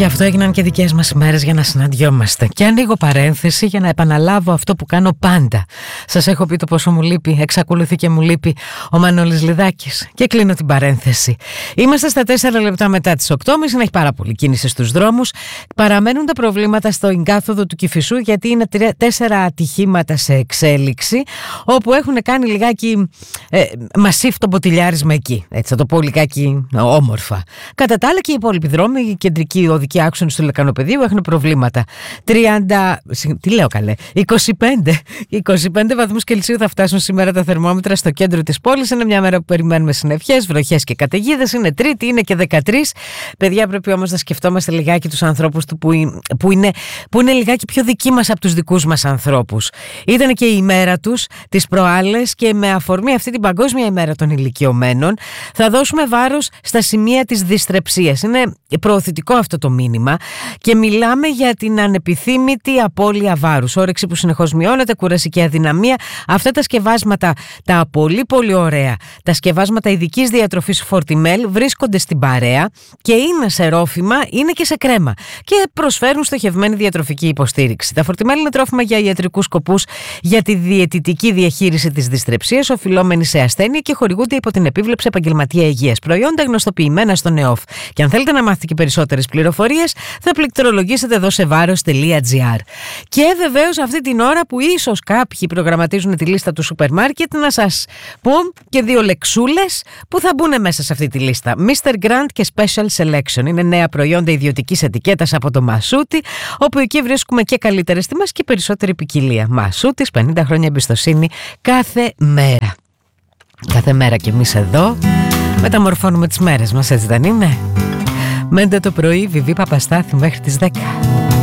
Γι' αυτό έγιναν και δικές μας ημέρες για να συναντιόμαστε. Και ανοίγω παρένθεση για να επαναλάβω αυτό που κάνω πάντα. Σας έχω πει το πόσο μου λείπει, εξακολουθεί και μου λείπει ο Μανώλης Λιδάκης. Και κλείνω την παρένθεση. Είμαστε στα 4 λεπτά μετά τις 8.30, έχει πάρα πολύ κίνηση στους δρόμους. Παραμένουν τα προβλήματα στο εγκάθοδο του Κηφισού, γιατί είναι 4 ατυχήματα σε εξέλιξη, όπου έχουν κάνει λιγάκι μασίφ το μποτιλιάρισμα εκεί. Έτσι θα το πω λιγάκι όμορφα. Κατά τα άλλα και οι υπόλοιποι δρόμοι, οι κεντρικοί οδικοί άξονες του Λεκανοπεδίου έχουν προβλήματα. 25 βαθμούς Κελσίου θα φτάσουν σήμερα τα θερμόμετρα στο κέντρο της πόλης. Είναι μια μέρα που περιμένουμε συννεφιές, βροχές και καταιγίδες. Είναι Τρίτη, είναι και 13. Παιδιά, πρέπει όμως να σκεφτόμαστε λιγάκι τους ανθρώπους που είναι λιγάκι πιο δικοί μας από τους δικούς μας ανθρώπους. Ήταν και η ημέρα τους τις προάλλες και με αφορμή αυτή την Παγκόσμια ημέρα των ηλικιωμένων θα δώσουμε βάρος στα σημεία της δυστρεψίας. Είναι προωθητικό αυτό το μήνυμα και μιλάμε για την ανεπιθύμητη απώλεια βάρους, όρεξη που συνεχώς μειώνεται, κουρασική αδυναμία. Αυτά τα σκευάσματα, τα πολύ πολύ ωραία, τα σκευάσματα ειδικής διατροφής Fortimel βρίσκονται στην παρέα και είναι σε ρόφημα, είναι και σε κρέμα και προσφέρουν στοχευμένη διατροφική υποστήριξη. Τα Fortimel είναι τρόφιμα για ιατρικούς σκοπούς, για τη διαιτητική διαχείριση της δυστρεψίας, οφειλόμενη σε ασθένεια και χορηγούνται υπό την επίβλεψη επαγγελματία υγείας. Προϊόντα γνωστοποιημένα στο ΝΕΟΦ. Και αν θέλετε να μάθετε και περισσότερες πληροφορίες, θα πληκτρολογήσετε εδώ σε βάρος.gr. Και βεβαίως αυτή την ώρα που ίσως κάποιοι προγραμματίζουν τη λίστα του σούπερ μάρκετ, να σας πω και 2 λεξούλες που θα μπουν μέσα σε αυτή τη λίστα. Mr. Grant και Special Selection. Είναι νέα προϊόντα ιδιωτικής ετικέτας από το Μασούτι, όπου εκεί βρίσκουμε και καλύτερες τιμές και περισσότερη ποικιλία. Μασούτης, 50 χρόνια εμπιστοσύνη κάθε μέρα. Κάθε μέρα κι εμείς εδώ μεταμορφώνουμε τις μέρες μας, έτσι δεν είναι? Μέντε το πρωί, Βιβί Παπαστάθη μέχρι τις 10.